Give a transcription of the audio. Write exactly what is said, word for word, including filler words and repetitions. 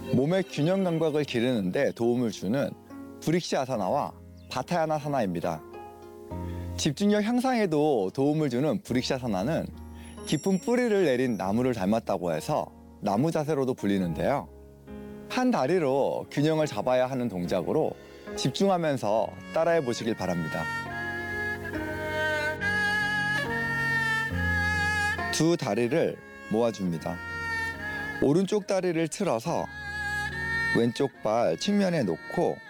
몸의 균형 감각을 기르는데 도움을 주는 브릭시아사나와 바타야나사나입니다. 집중력 향상에도 도움을 주는 브릭시아사나는 깊은 뿌리를 내린 나무를 닮았다고 해서 나무 자세로도 불리는데요. 한 다리로 균형을 잡아야 하는 동작으로 집중하면서 따라해 보시길 바랍니다. 두 다리를 모아줍니다. 오른쪽 다리를 틀어서 왼쪽 발 측면에 놓고